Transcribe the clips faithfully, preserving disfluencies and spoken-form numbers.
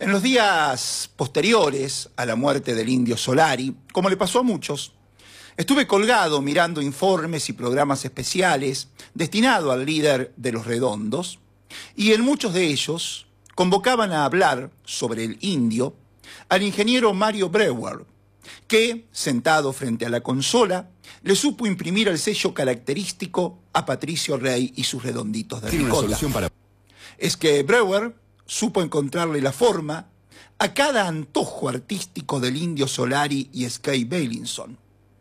En los días posteriores a la muerte del Indio Solari, como le pasó a muchos, estuve colgado mirando informes y programas especiales destinados al líder de Los Redondos, y en muchos de ellos convocaban a hablar sobre el indio al ingeniero Mario Breuer, que, sentado frente a la consola, le supo imprimir el sello característico a Patricio Rey y sus redonditos de Tiene una ricota. solución para... Es que Breuer supo encontrarle la forma a cada antojo artístico del Indio Solari y Skay Beilinson.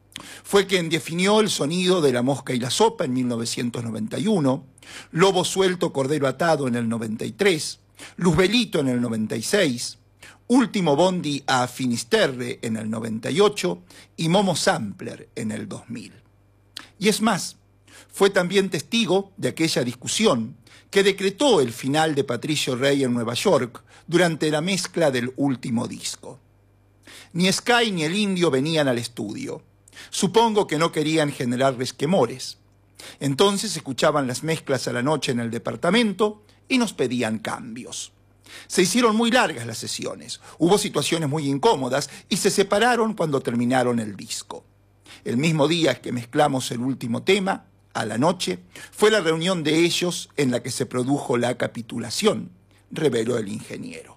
Fue quien definió el sonido de La Mosca y la Sopa en mil novecientos noventa y uno, Lobo Suelto, Cordero Atado en el noventa y tres, Luzbelito en el noventa y seis, Último Bondi a Finisterre en el noventa y ocho y Momo Sampler en el dos mil. Y es más, fue también testigo de aquella discusión que decretó el final de Patricio Rey en Nueva York durante la mezcla del último disco. Ni Skay ni el Indio venían al estudio. Supongo que no querían generar resquemores. Entonces escuchaban las mezclas a la noche en el departamento y nos pedían cambios. Se hicieron muy largas las sesiones, hubo situaciones muy incómodas y se separaron cuando terminaron el disco. El mismo día que mezclamos el último tema, a la noche, fue la reunión de ellos en la que se produjo la capitulación, reveló el ingeniero.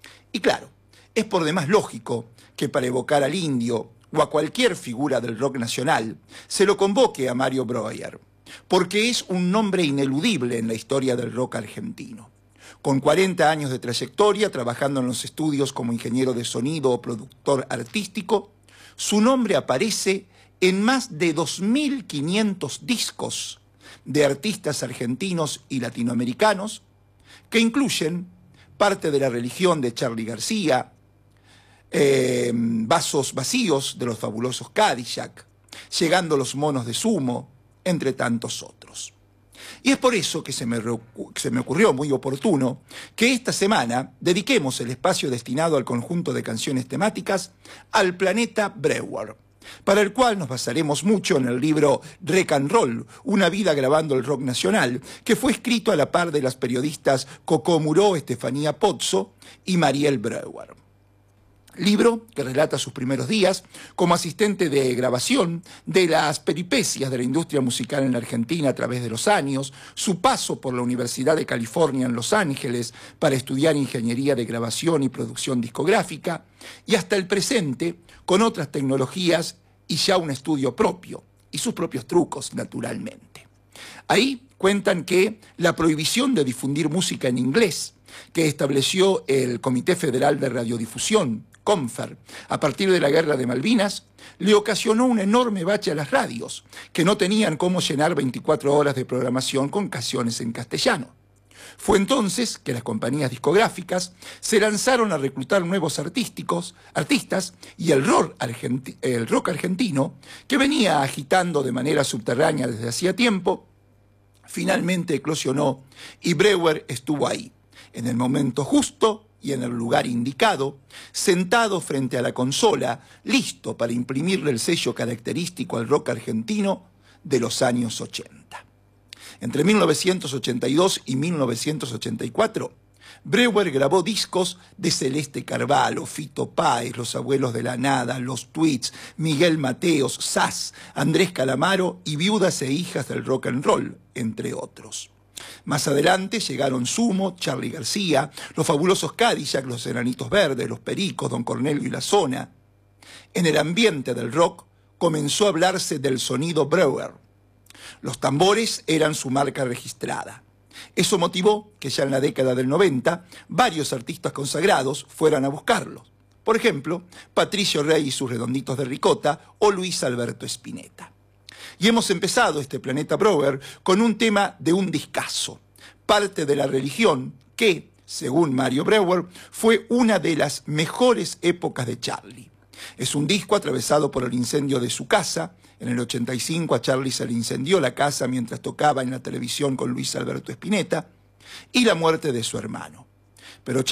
Y claro, es por demás lógico que para evocar al Indio o a cualquier figura del rock nacional se lo convoque a Mario Breuer, porque es un nombre ineludible en la historia del rock argentino. Con cuarenta años de trayectoria, trabajando en los estudios como ingeniero de sonido o productor artístico, su nombre aparece en más de dos mil quinientos discos de artistas argentinos y latinoamericanos que incluyen Parte de la Religión de Charly García, eh, Vasos Vacíos de los Fabulosos Cadillac, Llegando los Monos de Sumo, entre tantos otros. Y es por eso que se me, se me ocurrió muy oportuno que esta semana dediquemos el espacio destinado al conjunto de canciones temáticas al planeta Breuer, para el cual nos basaremos mucho en el libro Rock and Roll, una vida grabando el rock nacional, que fue escrito a la par de las periodistas Coco Muró, Estefanía Pozzo y Mariel Breuer. Libro que relata sus primeros días como asistente de grabación, de las peripecias de la industria musical en la Argentina a través de los años, su paso por la Universidad de California en Los Ángeles para estudiar ingeniería de grabación y producción discográfica, y hasta el presente con otras tecnologías y ya un estudio propio, y sus propios trucos, naturalmente. Ahí cuentan que la prohibición de difundir música en inglés, que estableció el Comité Federal de Radiodifusión, Confer, a partir de la Guerra de Malvinas, le ocasionó un enorme bache a las radios, que no tenían cómo llenar veinticuatro horas de programación con canciones en castellano. Fue entonces que las compañías discográficas se lanzaron a reclutar nuevos artísticos, artistas y el rock, argenti- el rock argentino, que venía agitando de manera subterránea desde hacía tiempo, finalmente eclosionó y Breuer estuvo ahí, en el momento justo y en el lugar indicado, sentado frente a la consola, listo para imprimirle el sello característico al rock argentino de los años ochenta. Entre mil novecientos ochenta y dos y mil novecientos ochenta y cuatro, Breuer grabó discos de Celeste Carvalho, Fito Páez, Los Abuelos de la Nada, Los Tweets, Miguel Mateos, Sass, Andrés Calamaro y Viudas e Hijas del Rock and Roll, entre otros. Más adelante llegaron Sumo, Charly García, Los Fabulosos Cadillac, Los Enanitos Verdes, Los Pericos, Don Cornelio y La Zona. En el ambiente del rock comenzó a hablarse del sonido Breuer. Los tambores eran su marca registrada. Eso motivó que ya en la década del noventa varios artistas consagrados fueran a buscarlos. Por ejemplo, Patricio Rey y sus Redonditos de Ricota o Luis Alberto Spinetta. Y hemos empezado este planeta Breuer con un tema de un discazo, Parte de la Religión, que, según Mario Breuer, fue una de las mejores épocas de Charly. Es un disco atravesado por el incendio de su casa. En el ochenta y cinco a Charly se le incendió la casa mientras tocaba en la televisión con Luis Alberto Spinetta, y la muerte de su hermano. Pero